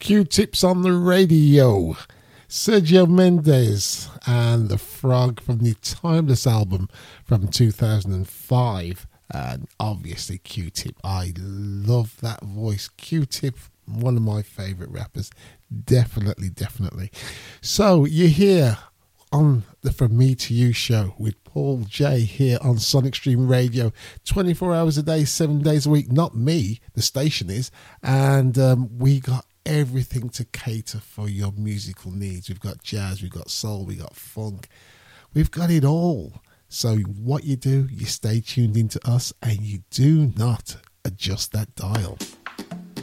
Q-Tips on the radio. Sergio Mendes and The Frog from the Timeless album from 2005. And obviously Q-Tip. I love that voice. Q-Tip, one of my favourite rappers. Definitely. So you're here on the From Me to You show with Paul J here on Sonic Stream Radio, 24 hours a day, 7 days a week. Not me, the station is. And we got everything to cater for your musical needs. We've got jazz, we've got soul, we've got funk. We've got it all. So what you do, you stay tuned into us and you do not adjust that dial.